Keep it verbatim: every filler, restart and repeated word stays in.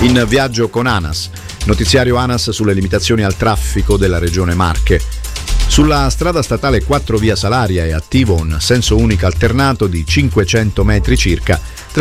In viaggio con ANAS, notiziario ANAS sulle limitazioni al traffico della regione Marche. Sulla strada statale quattro via Salaria è attivo un senso unico alternato di cinquecento metri circa